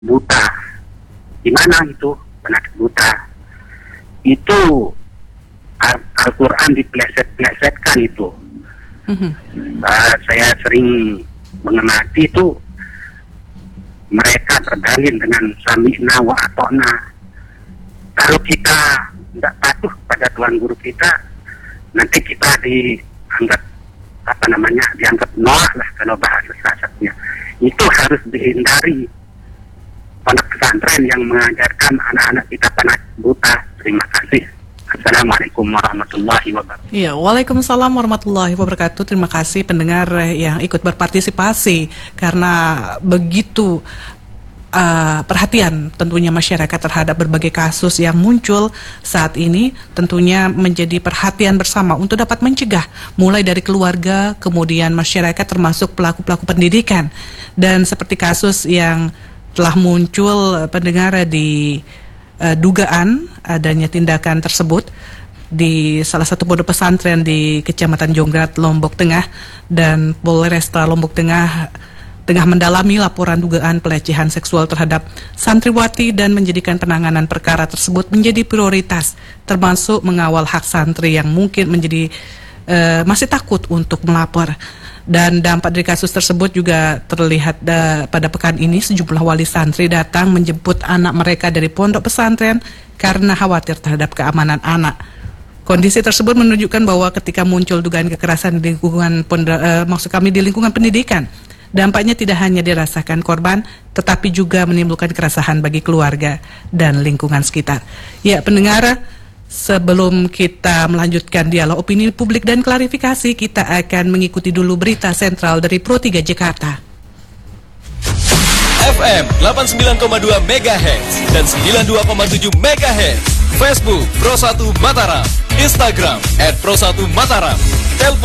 buta. Di mana itu penyakit buta? Itu Al-Quran dipleset-plesetkan itu. Saya sering mengamati itu, mereka berdalil dengan sami'na wa ata'na. Kalau kita tidak patuh pada Tuhan Guru kita, nanti kita dianggap dianggap noah lah kalau bahasa sasatnya. Itu harus dihindari pondok pesantren yang mengajarkan anak-anak kita penyakit buta. Terima kasih. Assalamualaikum warahmatullahi wabarakatuh. Ya, waalaikumsalam warahmatullahi wabarakatuh. Terima kasih pendengar yang ikut berpartisipasi, karena begitu perhatian tentunya masyarakat terhadap berbagai kasus yang muncul saat ini, tentunya menjadi perhatian bersama untuk dapat mencegah, mulai dari keluarga, kemudian masyarakat, termasuk pelaku-pelaku pendidikan. Dan seperti kasus yang telah muncul pendengar di dugaan adanya tindakan tersebut di salah satu pondok pesantren di Kecamatan Jonggrat, Lombok Tengah, dan Polresta Lombok Tengah tengah mendalami laporan dugaan pelecehan seksual terhadap santriwati dan menjadikan penanganan perkara tersebut menjadi prioritas, termasuk mengawal hak santri yang mungkin menjadi masih takut untuk melapor. Dan dampak dari kasus tersebut juga terlihat pada pekan ini sejumlah wali santri datang menjemput anak mereka dari pondok pesantren karena khawatir terhadap keamanan anak. Kondisi tersebut menunjukkan bahwa ketika muncul dugaan kekerasan di lingkungan di lingkungan pendidikan, dampaknya tidak hanya dirasakan korban, tetapi juga menimbulkan keresahan bagi keluarga dan lingkungan sekitar. Ya, pendengar, sebelum kita melanjutkan dialog opini publik dan klarifikasi, kita akan mengikuti dulu berita sentral dari Pro 3 Jakarta. FM 89,2 MHz dan 92,7 MHz. Facebook Pro 1 Mataram. Instagram @Pro1 Mataram. Telepon